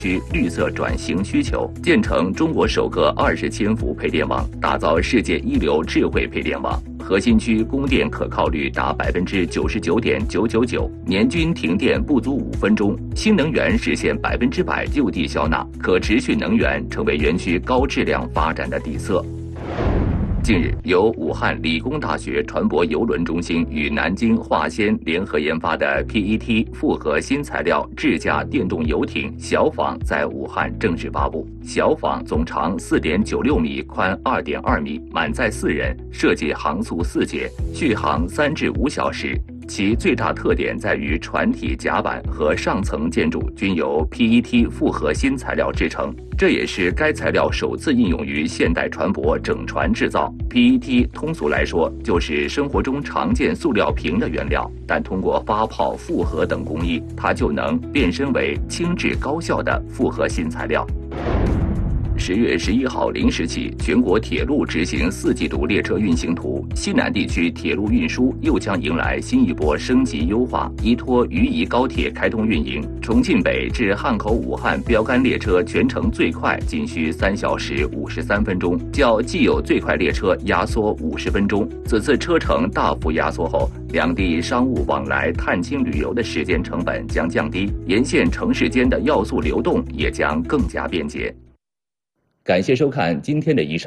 区绿色转型需求，建成中国首个20千伏配电网，打造世界一流智慧配电网。核心区供电可靠率达99.999%，年均停电不足5分钟。新能源实现100%就地消纳，可持续能源成为园区高质量发展的底色。近日，由武汉理工大学船舶邮轮中心与南京华纤联合研发的 PET 复合新材料智驾电动游艇“小舫”在武汉正式发布。小舫总长4.96米，宽2.2米，满载4人，设计航速4节，续航3至5小时。其最大特点在于船体甲板和上层建筑均由 PET 复合新材料制成，这也是该材料首次应用于现代船舶整船制造。PET 通俗来说就是生活中常见塑料瓶的原料，但通过发泡、复合等工艺，它就能变身为轻质高效的复合新材料。10月11号0时起，全国铁路执行4季度列车运行图，西南地区铁路运输又将迎来新一波升级优化。依托渝宜高铁开通运营，重庆北至汉口武汉标杆列车全程最快仅需3小时53分钟，较既有最快列车压缩50分钟。此次车程大幅压缩后，两地商务往来、探亲旅游的时间成本将降低，沿线城市间的要素流动也将更加便捷。感谢收看今天的一